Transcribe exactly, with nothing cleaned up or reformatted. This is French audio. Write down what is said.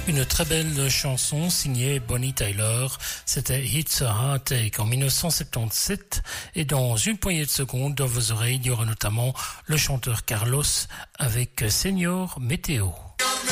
Une très belle chanson signée Bonnie Tyler, c'était It's a Heartache en dix-neuf cent soixante-dix-sept et dans une poignée de secondes dans vos oreilles il y aura notamment le chanteur Carlos avec Señor Météo.